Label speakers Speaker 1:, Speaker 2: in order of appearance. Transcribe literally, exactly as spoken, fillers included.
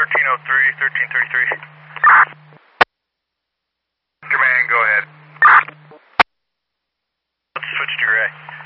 Speaker 1: thirteen oh three, thirteen thirty-three.
Speaker 2: Command, go ahead.
Speaker 1: Let's switch to gray.